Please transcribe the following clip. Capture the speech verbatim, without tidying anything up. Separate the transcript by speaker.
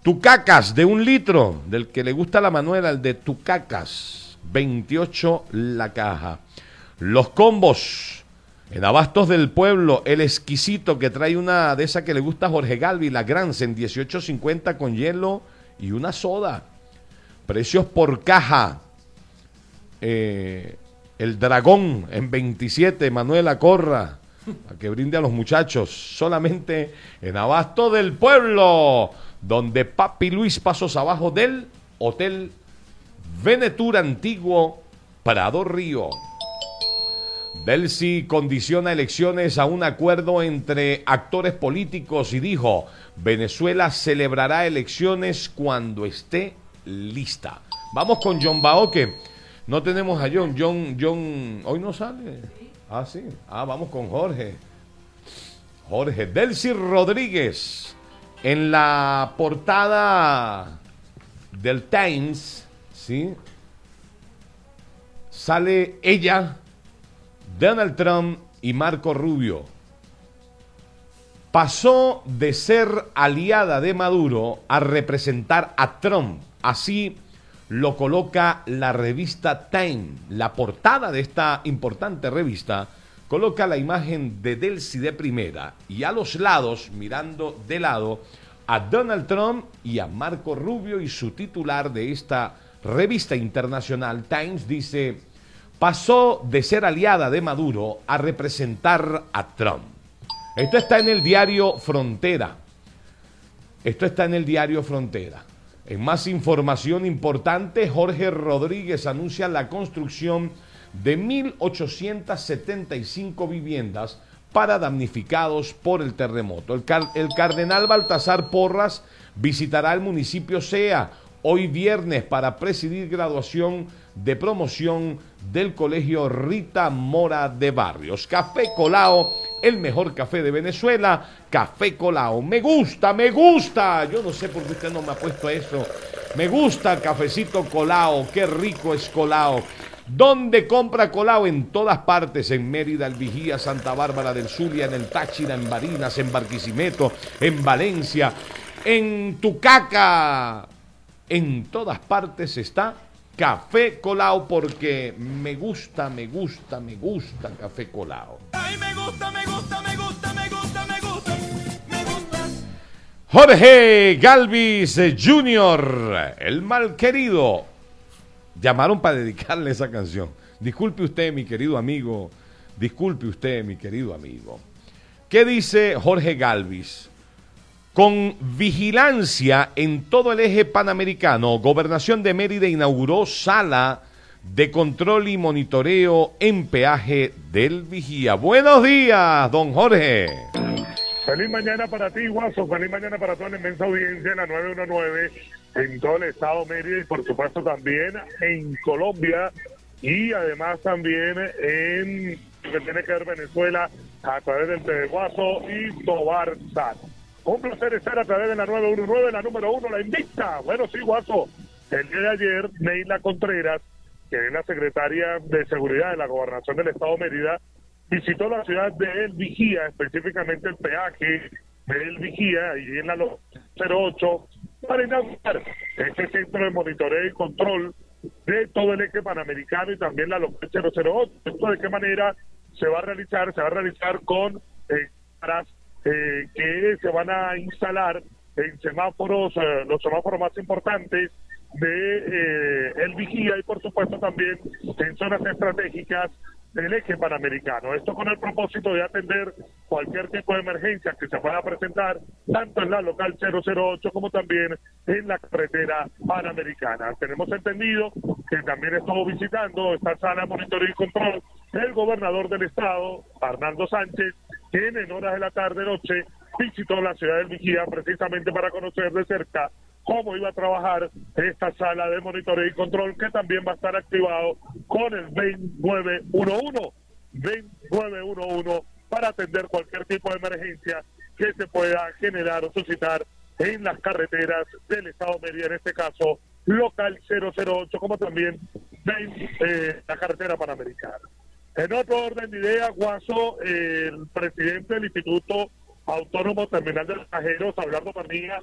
Speaker 1: Tucacas de un litro, del que le gusta la Manuela, el de Tucacas, veintiocho la caja. Los combos en Abastos del Pueblo, el exquisito que trae una de esas que le gusta a Jorge Galvi, la Gransen, dieciocho cincuenta con hielo y una soda. Precios por caja. Eh, el Dragón en veintisiete, Manuela Corra, a que brinde a los muchachos, solamente en Abasto del Pueblo, donde Papi Luis, pasos abajo del Hotel Venetura Antiguo Prado Río. Delcy condiciona elecciones a un acuerdo entre actores políticos y dijo: Venezuela celebrará elecciones cuando esté lista. Vamos con John Baoque. No tenemos a John. John, John, hoy no sale. Ah, sí. Ah, vamos con Jorge. Jorge. Delcy Rodríguez. En la portada del Times, ¿sí? Sale ella, Donald Trump y Marco Rubio. Pasó de ser aliada de Maduro a representar a Trump. Así lo coloca la revista Time. La portada de esta importante revista coloca la imagen de Delcy de primera y a los lados, mirando de lado, a Donald Trump y a Marco Rubio, y su titular de esta revista internacional Times dice: pasó de ser aliada de Maduro a representar a Trump. Esto está en el diario Frontera. Esto está en el diario Frontera. En más información importante, Jorge Rodríguez anuncia la construcción de mil ochocientas setenta y cinco viviendas para damnificados por el terremoto. El, car el cardenal Baltasar Porras visitará el municipio Sea hoy viernes para presidir graduación de promoción del Colegio Rita Mora de Barrios. Café Colao, el mejor café de Venezuela. Café Colao, me gusta, me gusta. Yo no sé por qué usted no me ha puesto eso. Me gusta el cafecito Colao, qué rico es Colao. ¿Dónde compra Colao? En todas partes, en Mérida, El Vigía, Santa Bárbara del Zulia, en el Táchira, en Barinas, en Barquisimeto, en Valencia, en Tucaca. En todas partes está Café Colao, porque me gusta, me gusta, me gusta Café Colao.
Speaker 2: Ay, me gusta, me gusta, me gusta, me gusta, me gusta, me gusta.
Speaker 1: Jorge Galvis junior, el mal querido. Llamaron para dedicarle esa canción. Disculpe usted, mi querido amigo. Disculpe usted, mi querido amigo. ¿Qué dice Jorge Galvis? Con vigilancia en todo el eje panamericano, Gobernación de Mérida inauguró sala de control y monitoreo en peaje del Vigía. Buenos días, don Jorge.
Speaker 3: Feliz mañana para ti, Guaso. Feliz mañana para toda la inmensa audiencia en la nueve diecinueve, en todo el estado de Mérida y por supuesto también en Colombia y además también en lo que tiene que ver Venezuela a través del T V Guaso y Tobar Sat. Un placer estar a través de la nueve diecinueve, la número uno, la invicta. Bueno, sí, Guaso. El día de ayer, Neila Contreras, que es la secretaria de Seguridad de la Gobernación del Estado de Mérida, visitó la ciudad de El Vigía, específicamente el peaje de El Vigía, y en la cero ocho, para inaugurar este centro de monitoreo y control de todo el eje panamericano y también la local cero cero ocho. ¿Esto de qué manera se va a realizar? Se va a realizar con eh, cámaras eh, que se van a instalar en semáforos, eh, los semáforos más importantes de eh, El Vigía y por supuesto también en zonas estratégicas del eje panamericano. Esto con el propósito de atender cualquier tipo de emergencia que se pueda presentar tanto en la local cero cero ocho como también en la carretera panamericana. Tenemos entendido que también estuvo visitando esta sala de monitoreo y control el gobernador del estado, Arnaldo Sánchez, quien en horas de la tarde-noche visitó la ciudad del Vigía precisamente para conocer de cerca cómo iba a trabajar esta sala de monitoreo y control, que también va a estar activado con el veintinueve once, veintinueve once, para atender cualquier tipo de emergencia que se pueda generar o suscitar en las carreteras del estado de Mérida, en este caso local cero cero ocho, como también en eh, la carretera panamericana. En otro orden de ideas, Guaso, el presidente del Instituto Autónomo Terminal de Pasajeros, Abelardo Pernilla,